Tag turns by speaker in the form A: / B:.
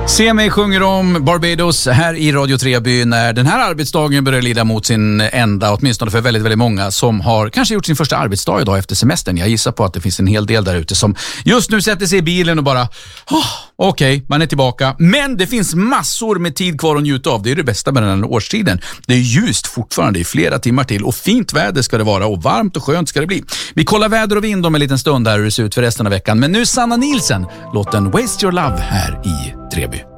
A: Se mig sjunger om Barbados här i Radio Treby när den här arbetsdagen börjar lida mot sin ända, åtminstone för väldigt, väldigt många som har kanske gjort sin första arbetsdag idag efter semestern. Jag gissar på att det finns en hel del där ute som just nu sätter sig i bilen och bara okej, man är tillbaka. Men det finns massor med tid kvar att njuta av. Det är det bästa med den här årstiden. Det är ljust fortfarande i flera timmar till och fint väder ska det vara och varmt och skönt ska det bli. Vi kollar väder och vind om en liten stund här hur det ser ut för resten av veckan. Men nu Sanna Nielsen, låten Waste Your Love här i Treby.